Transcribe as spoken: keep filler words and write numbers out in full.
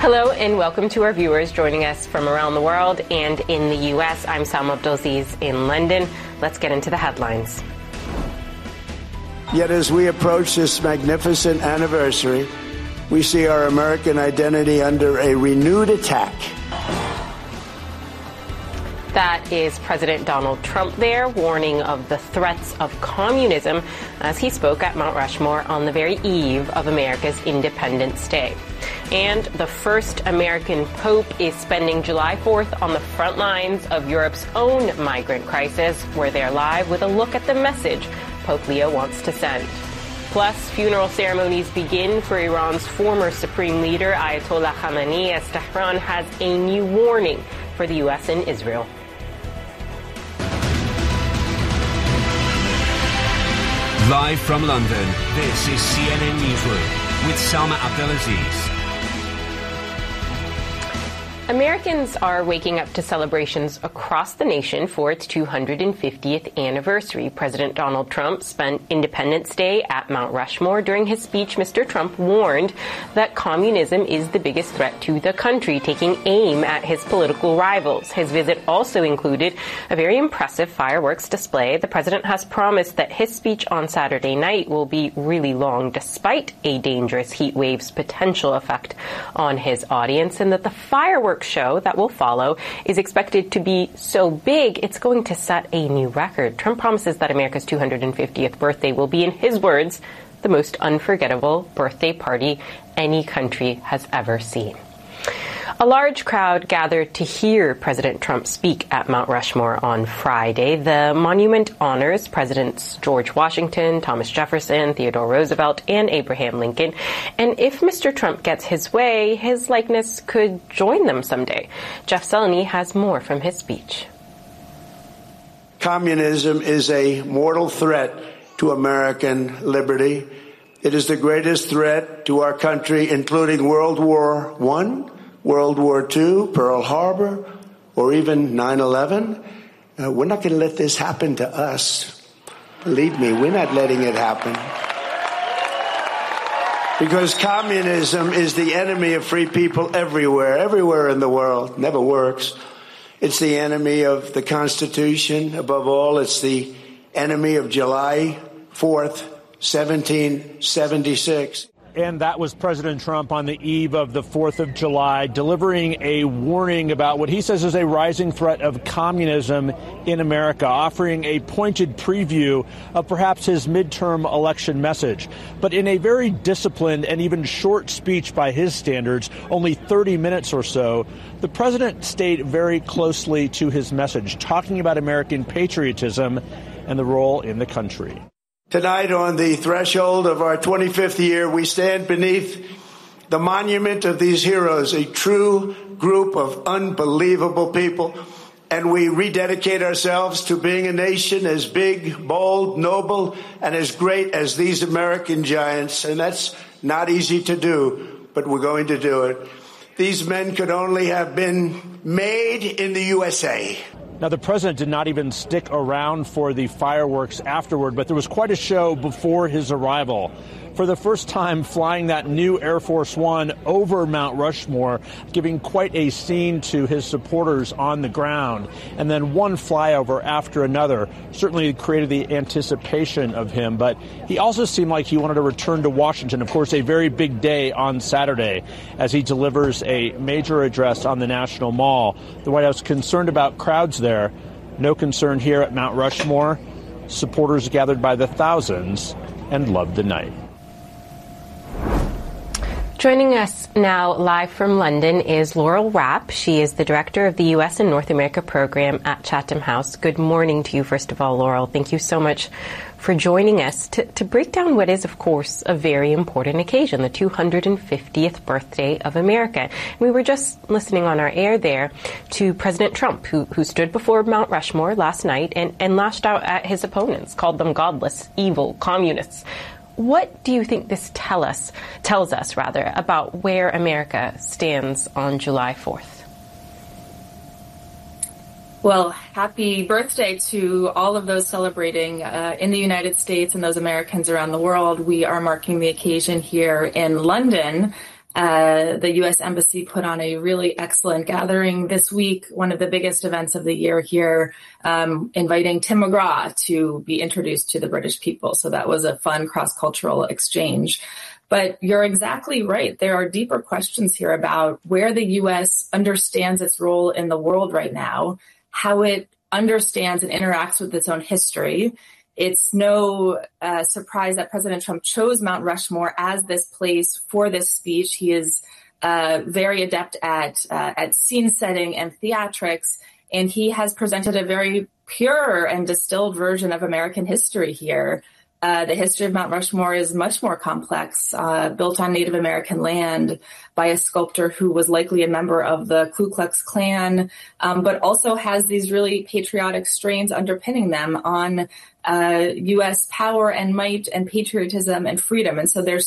Hello and welcome to our viewers joining us from around the world and in the U S. I'm Salma Abdulaziz in London. Let's get into the headlines. Yet as we approach this magnificent anniversary, we see our American identity under a renewed attack. That is President Donald Trump there, warning of the threats of communism as he spoke at Mount Rushmore on the very eve of America's Independence Day. And the first American pope is spending July fourth on the front lines of Europe's own migrant crisis, where they're live with a look at the message Pope Leo wants to send. Plus, funeral ceremonies begin for Iran's former supreme leader, Ayatollah Khamenei, as Tehran has a new warning for the U S and Israel. Live from London, this is C N N Newsroom with Salma Abdulaziz. Americans are waking up to celebrations across the nation for its two hundred fiftieth anniversary. President Donald Trump spent Independence Day at Mount Rushmore. During his speech, Mister Trump warned that communism is the biggest threat to the country, taking aim at his political rivals. His visit also included a very impressive fireworks display. The president has promised that his speech on Saturday night will be really long, despite a dangerous heat wave's potential effect on his audience, and that the fireworks show that will follow is expected to be so big it's going to set a new record. Trump promises that America's two hundred fiftieth birthday will be, in his words, the most unforgettable birthday party any country has ever seen. A large crowd gathered to hear President Trump speak at Mount Rushmore on Friday. The monument honors Presidents George Washington, Thomas Jefferson, Theodore Roosevelt, and Abraham Lincoln. And if Mister Trump gets his way, his likeness could join them someday. Jeff Zeleny has more from his speech. Communism is a mortal threat to American liberty. It is the greatest threat to our country, including World War One, World War Two, Pearl Harbor, or even nine eleven. Uh, we're not going to let this happen to us. Believe me, we're not letting it happen. Because communism is the enemy of free people everywhere, everywhere in the world. Never works. It's the enemy of the Constitution. Above all, it's the enemy of July fourth, seventeen seventy-six. And that was President Trump on the eve of the fourth of July, delivering a warning about what he says is a rising threat of communism in America, offering a pointed preview of perhaps his midterm election message. But in a very disciplined and even short speech by his standards, only thirty minutes or so, the president stayed very closely to his message, talking about American patriotism and the role in the country. Tonight, on the threshold of our twenty-fifth year, we stand beneath the monument of these heroes, a true group of unbelievable people, and we rededicate ourselves to being a nation as big, bold, noble, and as great as these American giants. And that's not easy to do, but we're going to do it. These men could only have been made in the U S A. Now, the president did not even stick around for the fireworks afterward, but there was quite a show before his arrival. For the first time, flying that new Air Force One over Mount Rushmore, giving quite a scene to his supporters on the ground. And then one flyover after another certainly created the anticipation of him. But he also seemed like he wanted to return to Washington. Of course, a very big day on Saturday as he delivers a major address on the National Mall. The White House concerned about crowds there. No concern here at Mount Rushmore. Supporters gathered by the thousands and loved the night. Joining us now live from London is Laurel Rapp. She is the director of the U S and North America program at Chatham House. Good morning to you, first of all, Laurel. Thank you so much for joining us to, to break down what is, of course, a very important occasion, the two hundred fiftieth birthday of America. We were just listening on our air there to President Trump, who, who stood before Mount Rushmore last night and, and lashed out at his opponents, called them godless, evil, communists. What do you think this tell us, tells us, rather, about where America stands on July fourth? Well, happy birthday to all of those celebrating uh, in the United States and those Americans around the world. We are marking the occasion here in London Uh, the U S Embassy put on a really excellent gathering this week, one of the biggest events of the year here, um, inviting Tim McGraw to be introduced to the British people. So that was a fun cross-cultural exchange. But you're exactly right. There are deeper questions here about where the U S understands its role in the world right now, how it understands and interacts with its own history. It's no uh, surprise that President Trump chose Mount Rushmore as this place for this speech. He is uh, very adept at uh, at scene setting and theatrics, and he has presented a very pure and distilled version of American history here. Uh, the history of Mount Rushmore is much more complex, uh, built on Native American land by a sculptor who was likely a member of the Ku Klux Klan, um, but also has these really patriotic strains underpinning them on uh, U S power and might and patriotism and freedom. And so there's